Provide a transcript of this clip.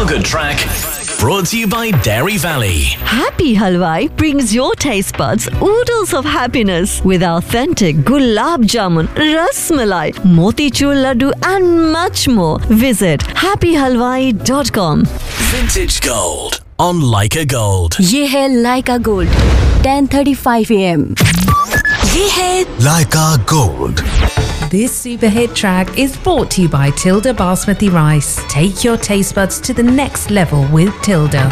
feel-good track brought to you by Dairy Valley. Happy Halwai brings your taste buds oodles of happiness with authentic gulab jamun, ras malai, motichur laddu and much more. Visit happyhalwai.com. Vintage Gold on Leica Gold. ये है लाइका gold 10:35 AM. ये है Leica Gold. This super hit track is brought to you by Tilda Basmati Rice. Take your taste buds to the next level with Tilda.